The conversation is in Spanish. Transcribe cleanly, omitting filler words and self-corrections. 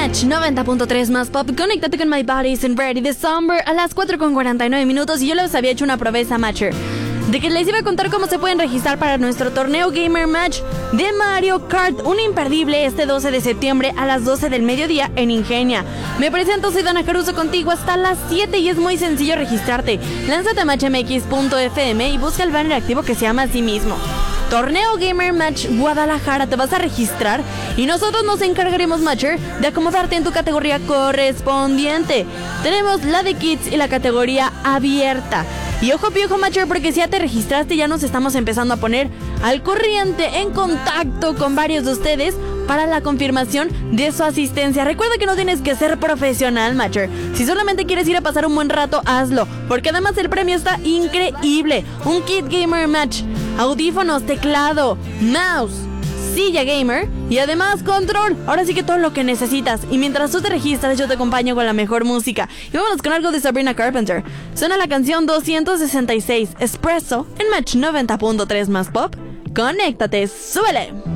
Match 90.3 más pop. Conéctate con My Body's and Ready December a las 4:49 y yo les había hecho una promesa, Matcher, de que les iba a contar cómo se pueden registrar para nuestro torneo Gamer Match de Mario Kart, un imperdible este 12 de septiembre a las 12 del mediodía en Ingenia. Me presento, soy Dana Caruso contigo hasta las 7 y es muy sencillo registrarte. Lánzate a matchmx.fm y busca el banner activo que se llama así mismo. Torneo Gamer Match Guadalajara, te vas a registrar y nosotros nos encargaremos, Matcher, de acomodarte en tu categoría correspondiente. Tenemos la de Kids y la categoría abierta. Y ojo piojo, Matcher, porque si ya te registraste ya nos estamos empezando a poner al corriente, en contacto con varios de ustedes para la confirmación de su asistencia. Recuerda que no tienes que ser profesional, Matcher. Si solamente quieres ir a pasar un buen rato, hazlo, porque además el premio está increíble. Un kit Gamer Match, audífonos, teclado, mouse, silla gamer y además control. Ahora sí que todo lo que necesitas. Y mientras tú te registras, yo te acompaño con la mejor música. Y vámonos con algo de Sabrina Carpenter. Suena la canción 266 Espresso en Match 90.3 más pop. Conéctate, súbele.